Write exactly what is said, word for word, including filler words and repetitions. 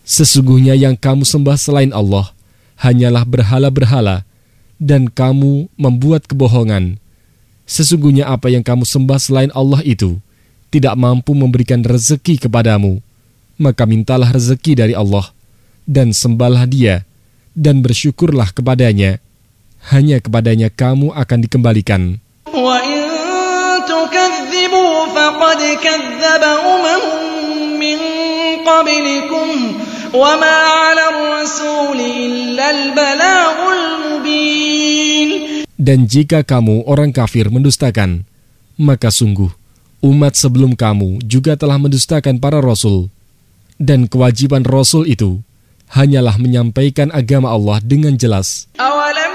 Sesungguhnya yang kamu sembah selain Allah hanyalah berhala-berhala, dan kamu membuat kebohongan. Sesungguhnya apa yang kamu sembah selain Allah itu tidak mampu memberikan rezeki kepadamu. Maka mintalah rezeki dari Allah, dan sembahlah Dia, dan bersyukurlah kepadanya. Hanya kepadanya kamu akan dikembalikan. Wa in tukadzibu faqad kadzdzaba umamun min qablikum wa ma 'alal rasuli illa al-balaghul mubin. Dan jika kamu orang kafir mendustakan, maka sungguh umat sebelum kamu juga telah mendustakan para rasul. Dan kewajiban rasul itu hanyalah menyampaikan agama Allah dengan jelas.